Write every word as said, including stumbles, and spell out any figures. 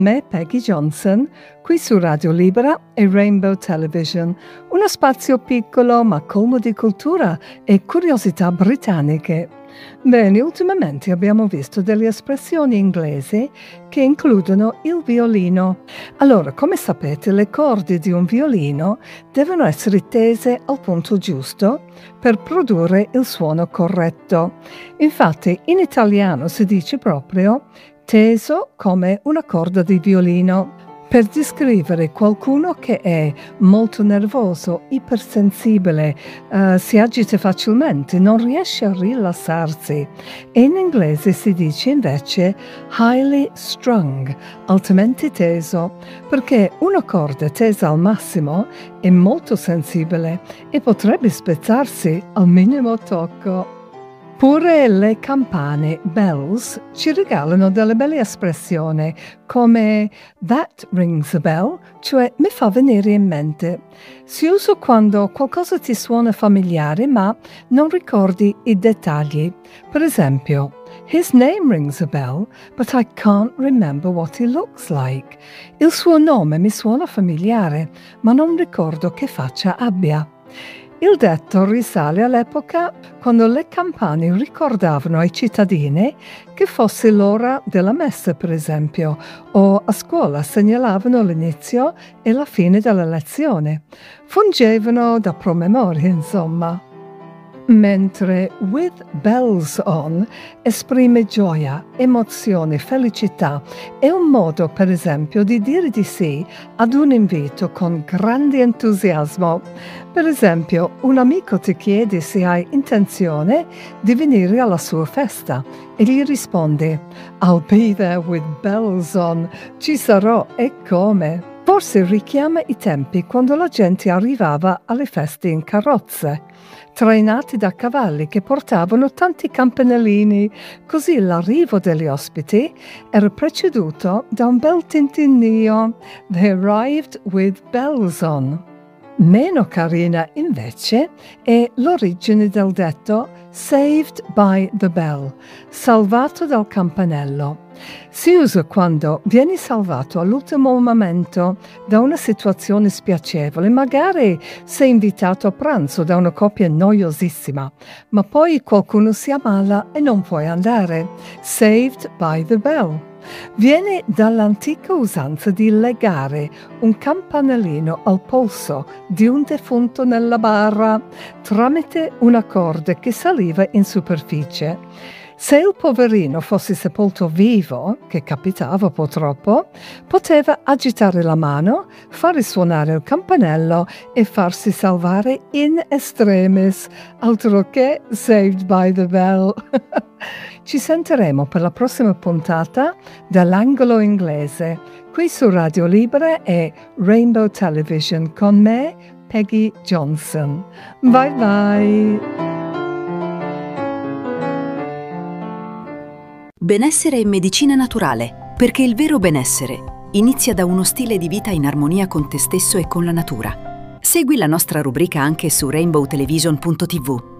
Me, Peggy Johnson, qui su Radio Libera e Rainbow Television, uno spazio piccolo ma colmo di cultura e curiosità britanniche. Bene, ultimamente abbiamo visto delle espressioni inglesi che includono il violino. Allora, come sapete, le corde di un violino devono essere tese al punto giusto per produrre il suono corretto. Infatti, in italiano si dice proprio teso come una corda di violino, per descrivere qualcuno che è molto nervoso, ipersensibile, uh, si agita facilmente, non riesce a rilassarsi. E in inglese si dice invece highly strung, altamente teso, perché una corda tesa al massimo è molto sensibile e potrebbe spezzarsi al minimo tocco. Pure le campane, bells, ci regalano delle belle espressioni come that rings a bell, cioè mi fa venire in mente. Si usa quando qualcosa ti suona familiare ma non ricordi i dettagli. Per esempio, his name rings a bell, but I can't remember what he looks like. Il suo nome mi suona familiare, ma non ricordo che faccia abbia. Il detto risale all'epoca quando le campane ricordavano ai cittadini che fosse l'ora della messa, per esempio, o a scuola segnalavano l'inizio e la fine della lezione. Fungevano da promemoria, insomma. Mentre with bells on esprime gioia, emozione, felicità. È un modo, per esempio, di dire di sì ad un invito con grande entusiasmo. Per esempio, un amico ti chiede se hai intenzione di venire alla sua festa e gli rispondi I'll be there with bells on. Ci sarò e come. Forse richiama i tempi quando la gente arrivava alle feste in carrozze, trainati da cavalli che portavano tanti campanellini, così l'arrivo degli ospiti era preceduto da un bel tintinnio. They arrived with bells on. Meno carina, invece, è l'origine del detto saved by the bell, salvato dal campanello. Si usa quando vieni salvato all'ultimo momento da una situazione spiacevole, magari sei invitato a pranzo da una coppia noiosissima, ma poi qualcuno si ammala e non puoi andare. Saved by the bell. Viene dall'antica usanza di legare un campanellino al polso di un defunto nella bara tramite una corda che saliva in superficie. Se il poverino fosse sepolto vivo, che capitava purtroppo, poteva agitare la mano, fare suonare il campanello e farsi salvare in extremis, altro che saved by the bell. Ci sentiremo per la prossima puntata dall'angolo inglese, qui su Radio Libera e Rainbow Television con me, Peggy Johnson. Bye bye! Benessere e medicina naturale, perché il vero benessere inizia da uno stile di vita in armonia con te stesso e con la natura. Segui la nostra rubrica anche su rainbow television punto tivù.